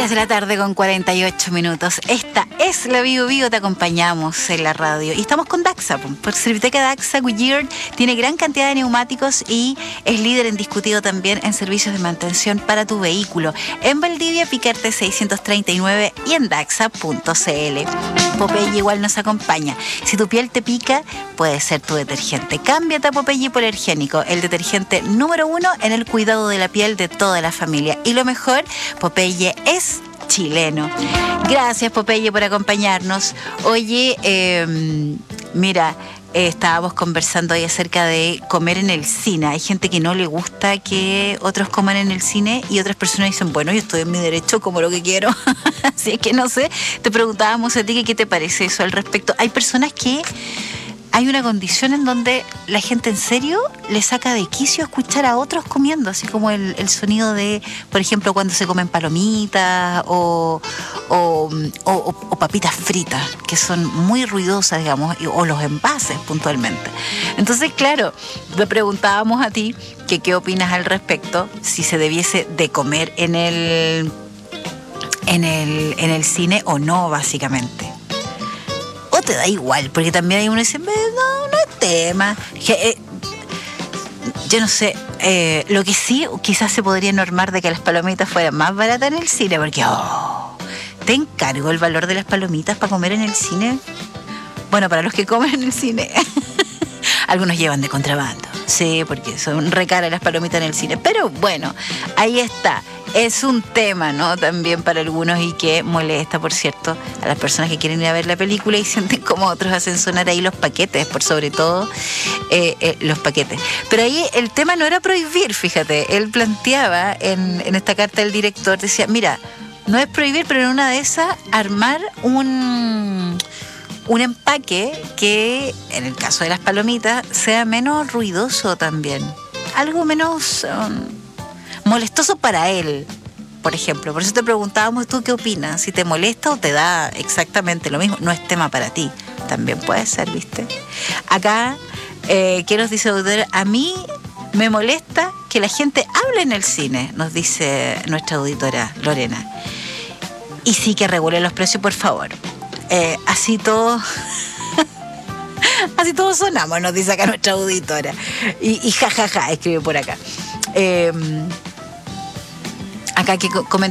3 de la tarde con 48 minutos. Esta es la Vivo Vivo, te acompañamos en la radio. Y estamos con Daxa, por Serviteca Daxa Goodyear. Tiene gran cantidad de neumáticos y es líder indiscutido también en servicios de mantención para tu vehículo. En Valdivia, Picarte 639 y en Daxa.cl. Popeye igual nos acompaña. Si tu piel te pica, puede ser tu detergente. Cámbiate a Popeye Hipoalergénico, el detergente número 1 en el cuidado de la piel de toda la familia. Y lo mejor, Popeye es chileno. Gracias, Popeye, por acompañarnos. Oye, mira, estábamos conversando hoy acerca de comer en el cine. Hay gente que no le gusta que otros coman en el cine y otras personas dicen, bueno, yo estoy en mi derecho, como lo que quiero. Así es que no sé, te preguntábamos a ti que qué te parece eso al respecto. Hay personas que... Hay una condición en donde la gente en serio le saca de quicio escuchar a otros comiendo, así como el sonido de, por ejemplo, cuando se comen palomitas o papitas fritas, que son muy ruidosas, digamos, o los envases puntualmente. Entonces, claro, le preguntábamos a ti que qué opinas al respecto, si se debiese de comer en el cine o no, básicamente. O te da igual, porque también hay uno que dice, no es tema. Yo no sé, lo que sí, quizás se podría normar de que las palomitas fueran más baratas en el cine, porque, ¿te encargo el valor de las palomitas para comer en el cine? Bueno, para los que comen en el cine. Algunos llevan de contrabando, sí, porque son re caras las palomitas en el cine. Pero bueno, ahí está. Es un tema, ¿no? También para algunos y que molesta, por cierto, a las personas que quieren ir a ver la película y sienten como otros hacen sonar ahí los paquetes, por sobre todo los paquetes. Pero ahí el tema no era prohibir, fíjate. Él planteaba en esta carta del director, decía, mira, no es prohibir, pero en una de esas armar un empaque que, en el caso de las palomitas, sea menos ruidoso también. Algo menos molestoso para él, por ejemplo. Por eso te preguntábamos, ¿tú qué opinas? Si te molesta o te da exactamente lo mismo. No es tema para ti. También puede ser, ¿viste? Acá, ¿qué nos dice el auditor? A mí me molesta que la gente hable en el cine, nos dice nuestra auditora Lorena. Y sí que regule los precios, por favor. Así todos sonamos, nos dice acá nuestra auditora. Y jajaja, escribe por acá. Acá que